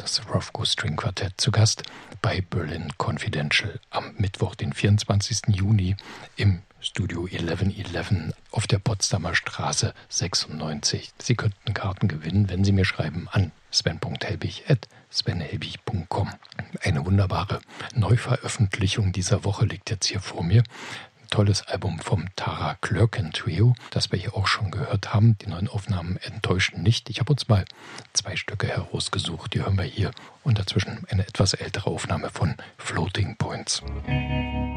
das Rothko String Quartett zu Gast bei Berlin Confidential am Mittwoch, den 24. Juni im Studio 1111 auf der Potsdamer Straße 96. Sie könnten Karten gewinnen, wenn Sie mir schreiben an sven.helbig@svenhelbig.com. Eine wunderbare Neuveröffentlichung dieser Woche liegt jetzt hier vor mir. Tolles Album vom Tara Klörken Trio, das wir hier auch schon gehört haben. Die neuen Aufnahmen enttäuschen nicht. Ich habe uns mal 2 Stücke herausgesucht, die hören wir hier. Und dazwischen eine etwas ältere Aufnahme von Floating Points.